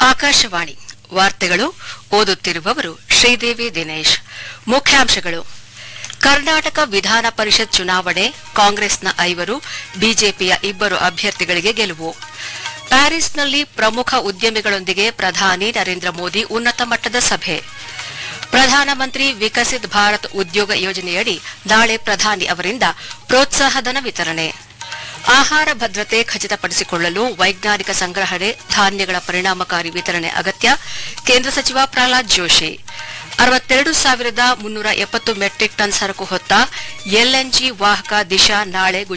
ಆಕಾಶವಾಣಿ ವಾರ್ತೆಗಳು ಓದುತ್ತಿರುವವರು ಶ್ರೀದೇವಿ ದಿನೇಶ್. ಮುಖ್ಯಾಂಶಗಳು: ಕರ್ನಾಟಕ ವಿಧಾನ ಪರಿಷತ್ ಚುನಾವಣೆ, ಕಾಂಗ್ರೆಸ್ನ 5, ಬಿಜೆಪಿಯ 2 ಅಭ್ಯರ್ಥಿಗಳಿಗೆ ಗೆಲುವು. ಪ್ಯಾರಿಸ್ನಲ್ಲಿ ಪ್ರಮುಖ ಉದ್ಯಮಿಗಳೊಂದಿಗೆ ಪ್ರಧಾನಿ ನರೇಂದ್ರ ಮೋದಿ ಉನ್ನತ ಮಟ್ಟದ ಸಭೆ. ಪ್ರಧಾನಮಂತ್ರಿ ವಿಕಸಿತ್ ಭಾರತ್ ಉದ್ಯೋಗ ಯೋಜನೆಯಡಿ ನಾಳೆ ಪ್ರಧಾನಿ ಅವರಿಂದ ಪ್ರೋತ್ಸಾಹಧನ ವಿತರಣೆ. ಆಹಾರ ಭದ್ರತೆ ಖಚಿತಪಡಿಸಿಕೊಳ್ಳಲು ವೈಜ್ಞಾನಿಕ ಸಂಗ್ರಹಣೆ, ಧಾನ್ಯಗಳ ಪರಿಣಾಮಕಾರಿ ವಿತರಣೆ ಅಗತ್ಯ. ಕೇಂದ್ರ ಸಚಿವ ಪ್ರಹ್ಲಾದ್ ಜೋಶಿ. 62,370 ಮೆಟ್ರಿಕ್ ಟನ್ ಸರಕು ಹೊತ್ತ ಎಲ್ಎನ್ಜಿ ವಾಹಕ ದಿಶಾ ನಾಳೆ